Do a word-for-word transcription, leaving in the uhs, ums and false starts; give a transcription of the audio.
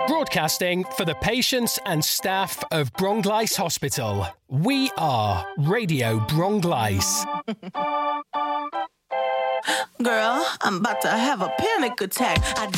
Broadcasting for the patients and staff of Bronglice Hospital. We are Radio Bronglice. Girl, I'm about to have a panic attack. I